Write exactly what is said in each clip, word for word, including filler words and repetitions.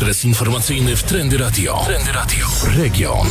Ekspres informacyjny w Trendy Radio. Trendy Radio. Region.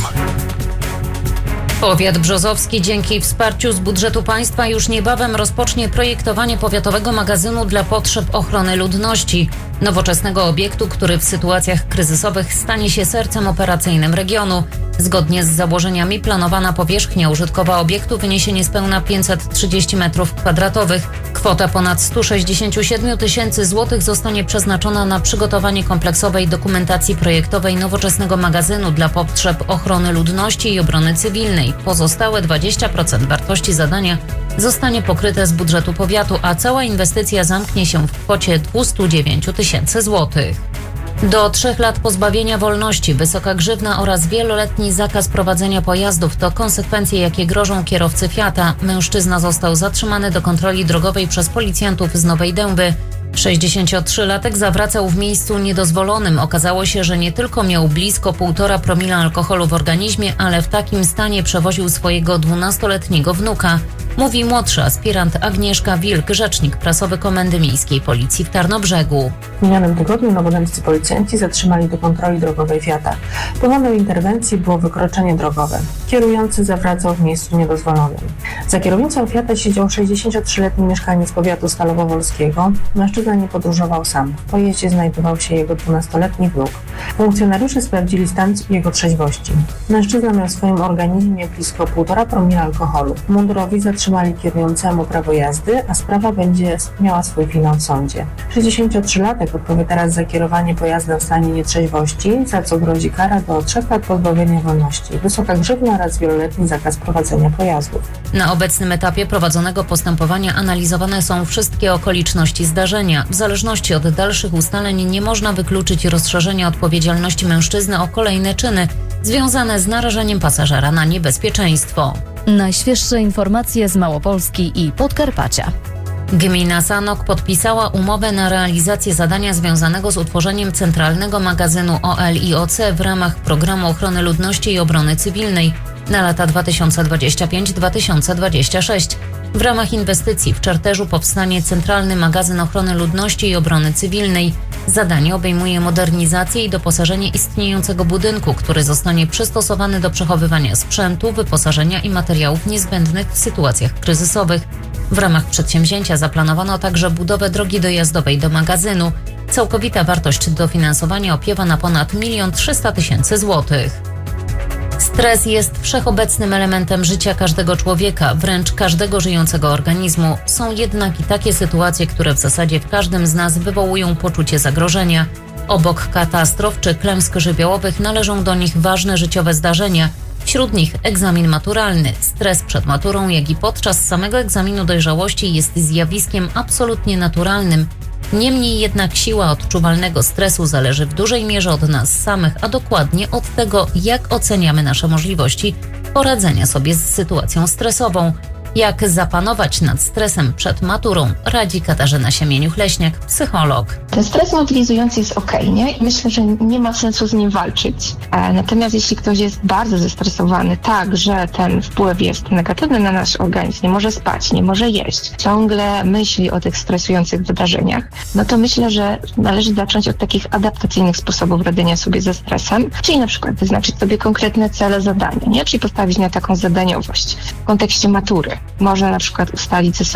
Powiat brzozowski dzięki wsparciu z budżetu państwa już niebawem rozpocznie projektowanie powiatowego magazynu dla potrzeb ochrony ludności. Nowoczesnego obiektu, który w sytuacjach kryzysowych stanie się sercem operacyjnym regionu. Zgodnie z założeniami planowana powierzchnia użytkowa obiektu wyniesie niespełna pięćset trzydzieści metrów kwadratowych. Kwota ponad sto sześćdziesiąt siedem tysięcy złotych zostanie przeznaczona na przygotowanie kompleksowej dokumentacji projektowej nowoczesnego magazynu dla potrzeb ochrony ludności i obrony cywilnej. Pozostałe dwadzieścia procent wartości zadania zostanie pokryte z budżetu powiatu, a cała inwestycja zamknie się w kwocie dwieście dziewięć tysięcy złotych. Do trzech lat pozbawienia wolności, wysoka grzywna oraz wieloletni zakaz prowadzenia pojazdów to konsekwencje, jakie grożą kierowcy Fiata. Mężczyzna został zatrzymany do kontroli drogowej przez policjantów z Nowej Dęby. sześćdziesięciotrzylatek zawracał w miejscu niedozwolonym. Okazało się, że nie tylko miał blisko półtora promila alkoholu w organizmie, ale w takim stanie przewoził swojego dwunastoletniego wnuka. Mówi młodszy aspirant Agnieszka Wilk, rzecznik prasowy Komendy Miejskiej Policji w Tarnobrzegu. W minionym tygodniu nowodębscy policjanci zatrzymali do kontroli drogowej Fiata. Powodem interwencji było wykroczenie drogowe. Kierujący zawracał w miejscu niedozwolonym. Za kierownicą Fiata siedział sześćdziesięciotrzyletni mieszkaniec powiatu stalowo-wolskiego. Mężczyzna nie podróżował sam. W pojeździe znajdował się jego dwunastoletni wnuk. Funkcjonariusze sprawdzili stan jego trzeźwości. Mężczyzna miał w swoim organizmie blisko półtora promila alkoholu. Mundurowi zatrzymali kierującemu prawo jazdy, a sprawa będzie miała swój finał w sądzie. sześćdziesięciotrzylatek odpowie teraz za kierowanie pojazdem w stanie nietrzeźwości, za co grozi kara do trzech lat pozbawienia wolności, wysoka grzywna oraz wieloletni zakaz prowadzenia pojazdów. Na obecnym etapie prowadzonego postępowania analizowane są wszystkie okoliczności zdarzenia. W zależności od dalszych ustaleń nie można wykluczyć rozszerzenia odpowiedzialności mężczyzny o kolejne czyny związane z narażeniem pasażera na niebezpieczeństwo. Najświeższe informacje z Małopolski i Podkarpacia. Gmina Sanok podpisała umowę na realizację zadania związanego z utworzeniem centralnego magazynu O L I O C w ramach Programu Ochrony Ludności i Obrony Cywilnej na lata dwa tysiące dwudziesty piąty do dwa tysiące dwudziestego szóstego. W ramach inwestycji w Czarterzu powstanie Centralny Magazyn Ochrony Ludności i Obrony Cywilnej. Zadanie obejmuje modernizację i doposażenie istniejącego budynku, który zostanie przystosowany do przechowywania sprzętu, wyposażenia i materiałów niezbędnych w sytuacjach kryzysowych. W ramach przedsięwzięcia zaplanowano także budowę drogi dojazdowej do magazynu. Całkowita wartość dofinansowania opiewa na ponad milion trzysta tysięcy złotych. Stres jest wszechobecnym elementem życia każdego człowieka, wręcz każdego żyjącego organizmu. Są jednak i takie sytuacje, które w zasadzie w każdym z nas wywołują poczucie zagrożenia. Obok katastrof czy klęsk żywiołowych należą do nich ważne życiowe zdarzenia. Wśród nich egzamin maturalny. Stres przed maturą, jak i podczas samego egzaminu dojrzałości jest zjawiskiem absolutnie naturalnym. Niemniej jednak siła odczuwalnego stresu zależy w dużej mierze od nas samych, a dokładnie od tego, jak oceniamy nasze możliwości poradzenia sobie z sytuacją stresową. Jak zapanować nad stresem przed maturą, radzi Katarzyna Siemieniuk-Leśniak, psycholog. Ten stres mobilizujący jest okej, nie? I myślę, że nie ma sensu z nim walczyć. E, natomiast jeśli ktoś jest bardzo zestresowany tak, że ten wpływ jest negatywny na nasz organizm, nie może spać, nie może jeść, ciągle myśli o tych stresujących wydarzeniach, no to myślę, że należy zacząć od takich adaptacyjnych sposobów radzenia sobie ze stresem, czyli na przykład wyznaczyć sobie konkretne cele, zadania, nie? Czyli postawić na taką zadaniowość. W kontekście matury można na przykład ustalić ze